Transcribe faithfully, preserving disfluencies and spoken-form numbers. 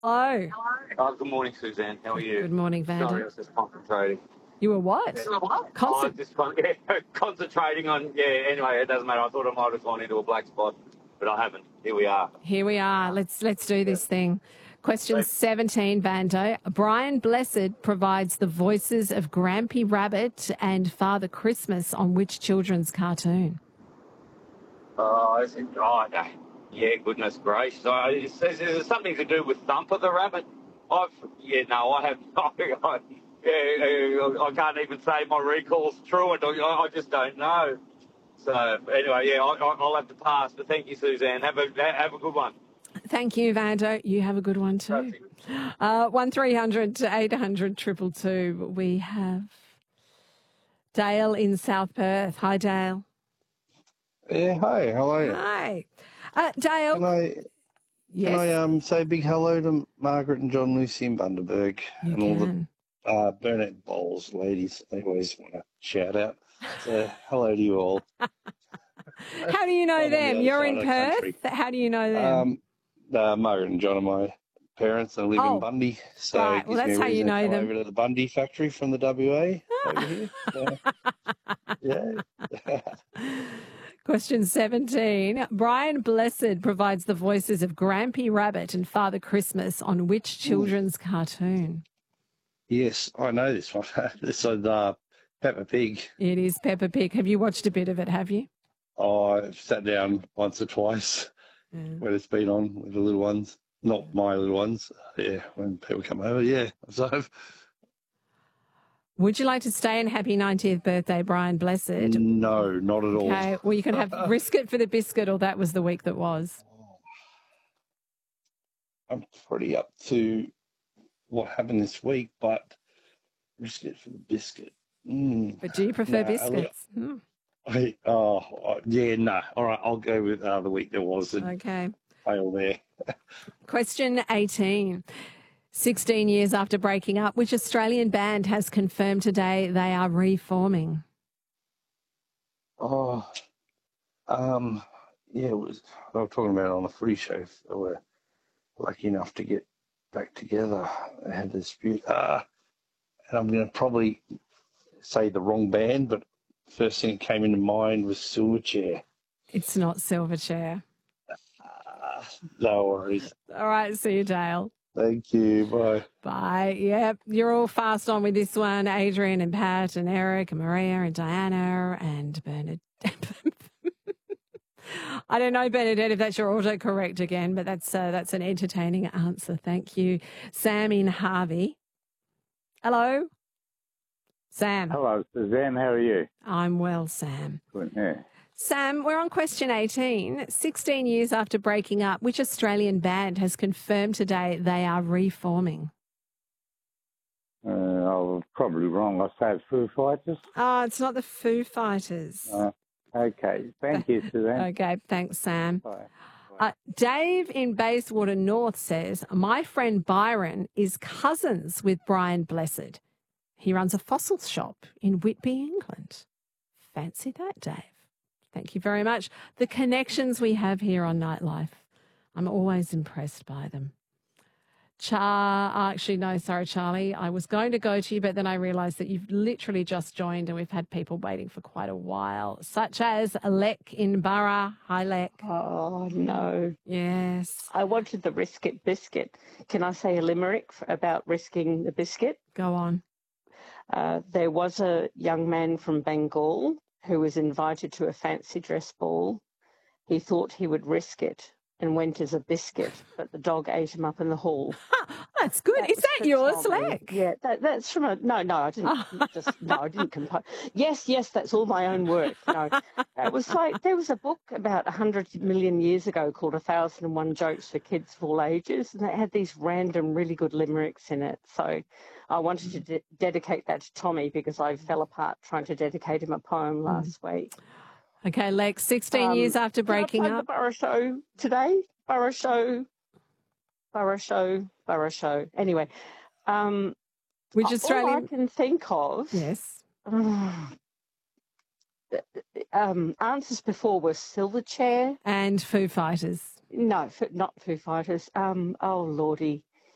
Hello. Oh, good morning, Suzanne. How are you? Good morning, Sorry, I Vanda. was just concentrating. You were what? Oh, Concert. just con- yeah, concentrating on, yeah, anyway, it doesn't matter. I thought I might have gone into a black spot, but I haven't. Here we are. Here we are. Let's let's do this thing. Question Let's- seventeen, Vando. Brian Blessed provides the voices of Grampy Rabbit and Father Christmas on which children's cartoon? Oh, is it, oh, no. Yeah, goodness gracious. Oh, is, is, is it something to do with Thumper the Rabbit? I've, yeah, no, I have no, I, yeah, I can't even say my recall's true. I, I just don't know. So, anyway, yeah, I, I- I'll have to pass, but thank you, Suzanne. Have a, have a good one. Thank you, Vando. You have a good one too. Uh, one three hundred to eight hundred triple two. We have Dale in South Perth. Hi, Dale. Yeah, hi, how are you? Hi. Uh, Dale. Can I, yes. can I um, say a big hello to Margaret and John Lucy in Bundaberg you and all can. the uh, Burnett Bowls ladies. I always want to shout out. So, hello to you all. How do you know I'm on the them? other You're side in of the Perth? country. How do you know them? Um, uh, Margaret and John are my parents and live Oh, in Bundy. So right. it Well, gives me that's a how you reason to know come them. over to the Bundy factory from the W A over here. So, yeah. Question seventeen. Brian Blessed provides the voices of Grampy Rabbit and Father Christmas on which children's cartoon? Yes, I know this one. This is uh, Peppa Pig. It is Peppa Pig. Have you watched a bit of it, have you? Oh, I've sat down once or twice Yeah. when it's been on with the little ones. Not my little ones. Yeah, when people come over, yeah. So I've, Would you like to stay and happy ninetieth birthday, Brian Blessed? no, not at all. Okay. Well, you can have brisket for the biscuit, or that was the week that was. I'm pretty up to what happened this week, but brisket for the biscuit. Mm. But do you prefer Nah, biscuits? Hmm. I, oh, oh, yeah, no. Nah. All right, I'll go with uh, the week that was and Okay. fail there. Question eighteen. sixteen years after breaking up, which Australian band has confirmed today they are reforming? Oh, um, yeah, it was. I was talking about it on the free show. They were lucky enough to get back together. They had a dispute. Uh, and I'm going to probably say the wrong band, but first thing that came into mind was Silverchair. It's not Silverchair. Uh, no worries. All right, see you, Dale. Thank you. Bye. Bye. Yep, you're all fast on with this one. Adrian and Pat and Eric and Maria and Diana and Bernadette. I don't know, Bernadette, if that's your autocorrect again, but that's uh, that's an entertaining answer. Thank you. Sam in Harvey. Hello? Sam. Hello, Suzanne. How are you? I'm well, Sam. Good. Yeah. Sam, we're on question eighteen. sixteen years after breaking up, which Australian band has confirmed today they are reforming? Uh, I was probably wrong. I said Foo Fighters. Oh, it's not the Foo Fighters. Uh, okay. Thank you, Suzanne. Okay, thanks, Sam. Bye. Uh, Dave in Bayswater North says, my friend Byron is cousins with Brian Blessed. He runs a fossils shop in Whitby, England. Fancy that, Dave. Thank you very much. The connections we have here on Nightlife, I'm always impressed by them. Char, actually, no, sorry, Charlie. I was going to go to you, but then I realised that you've literally just joined and we've had people waiting for quite a while, such as Lek in Borough. Hi, Lek. Oh, no. Yes. I wanted the risket biscuit. Can I say a limerick for, about risking the biscuit? Go on. Uh, there was a young man from Bengal who was invited to a fancy dress ball. He thought he would risk it and went as a biscuit, but the dog ate him up in the hall. That's good. That Is was that for yours, Tommy. Lek? Yeah, that, that's from a... No, no, I didn't just... No, I didn't compose... Yes, yes, that's all my own work. No, it was like... There was a book about one hundred million years ago called A Thousand and One Jokes for Kids of All Ages, and it had these random, really good limericks in it. So I wanted to de- dedicate that to Tommy because I fell apart trying to dedicate him a poem last mm. week. Okay, Lek, sixteen um, years after breaking can I plug up. the Borough Show today? Borough Show, Borough Show, Borough Show. Anyway, um, which Australian? All I can think of. Yes. um, answers before were Silverchair and Foo Fighters. No, not Foo Fighters. Um, oh Lordy,